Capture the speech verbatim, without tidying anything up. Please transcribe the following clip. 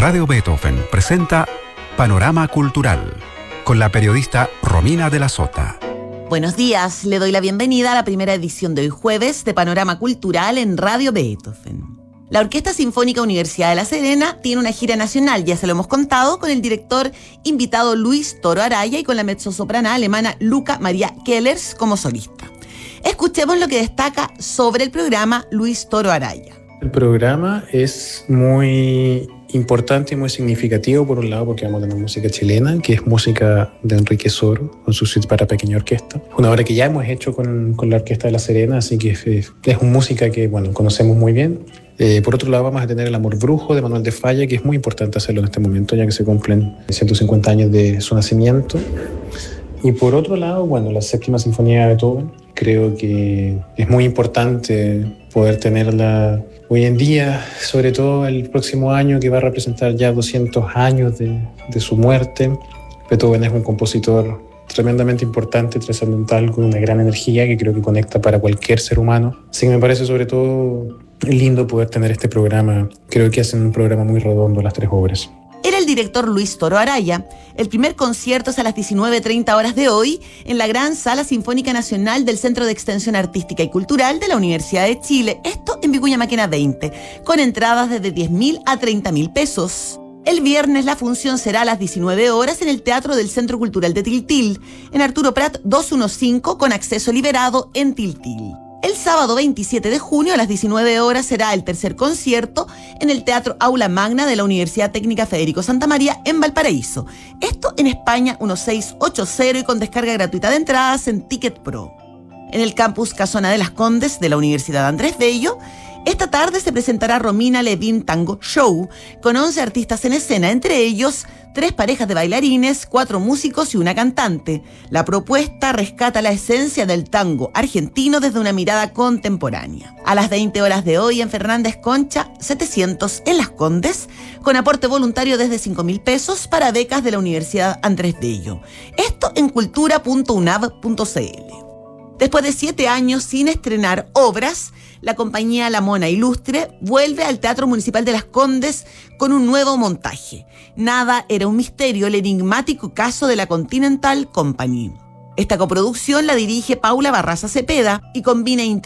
Radio Beethoven presenta Panorama Cultural con la periodista Romina de la Sota. Buenos días, le doy la bienvenida a la primera edición de hoy jueves de Panorama Cultural en Radio Beethoven. La Orquesta Sinfónica Universidad de La Serena tiene una gira nacional, ya se lo hemos contado, con el director invitado Luis Toro Araya y con la mezzosoprana alemana Luca Maria Kellers como solista. Escuchemos lo que destaca sobre el programa Luis Toro Araya. El programa es muy importante y muy significativo, por un lado, porque vamos a tener música chilena, que es música de Enrique Soro, con su suite para pequeña orquesta. Una obra que ya hemos hecho con, con la Orquesta de La Serena, así que es, es, es una música que, bueno, conocemos muy bien. Eh, por otro lado, vamos a tener El Amor Brujo de Manuel de Falla, que es muy importante hacerlo en este momento, ya que se cumplen ciento cincuenta años de su nacimiento. Y por otro lado, bueno, la Séptima Sinfonía de Beethoven. Creo que es muy importante poder tenerla hoy en día, sobre todo el próximo año, que va a representar ya doscientos años de, de su muerte. Beethoven es un compositor tremendamente importante, trascendental, con una gran energía que creo que conecta para cualquier ser humano. Así que me parece sobre todo lindo poder tener este programa. Creo que hacen un programa muy redondo las tres obras. Era el director Luis Toro Araya. El primer concierto es a las diecinueve treinta horas de hoy en la Gran Sala Sinfónica Nacional del Centro de Extensión Artística y Cultural de la Universidad de Chile. Esto en Vicuña Maquena veinte, con entradas desde diez mil a treinta mil pesos. El viernes la función será a las diecinueve horas en el Teatro del Centro Cultural de Tiltil, en Arturo Prat doscientos quince, con acceso liberado en Tiltil. El sábado veintisiete de junio a las diecinueve horas será el tercer concierto en el Teatro Aula Magna de la Universidad Técnica Federico Santa María en Valparaíso. Esto en España dieciséis ochenta y con descarga gratuita de entradas en Ticket Pro. En el campus Casona de las Condes de la Universidad Andrés Bello, esta tarde se presentará Romina Levin Tango Show, con once artistas en escena, entre ellos tres parejas de bailarines, cuatro músicos y una cantante. La propuesta rescata la esencia del tango argentino desde una mirada contemporánea. A las veinte horas de hoy en Fernández Concha setecientos en Las Condes, con aporte voluntario desde cinco mil pesos para becas de la Universidad Andrés Bello. Esto en cultura punto unab punto cl. Después de siete años sin estrenar obras, la compañía La Mona Ilustre vuelve al Teatro Municipal de Las Condes con un nuevo montaje. Nada era un misterio, el enigmático caso de la Continental Company. Esta coproducción la dirige Paula Barraza Cepeda y combina